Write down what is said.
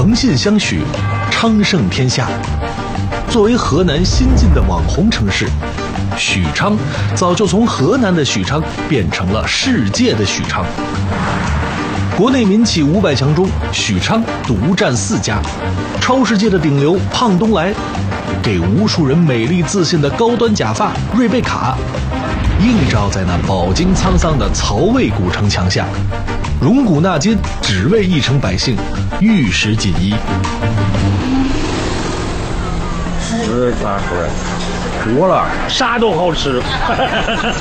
诚信相许，昌盛天下。作为河南新晋的网红城市，许昌早就从河南的许昌变成了世界的许昌。国内民企500强中，许昌独占4家，超世界的顶流胖东来，给无数人美丽自信的高端假发瑞贝卡，映照在那饱经沧桑的曹魏古城墙下，荣古纳今，只为一城百姓玉石锦衣。 18分，多了，啥都好吃。